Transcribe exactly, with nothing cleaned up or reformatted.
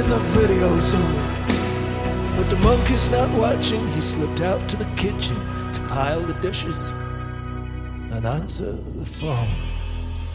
the video zone. But the monkey's not watching. He slipped out to the kitchen to pile the dishes and answer the phone.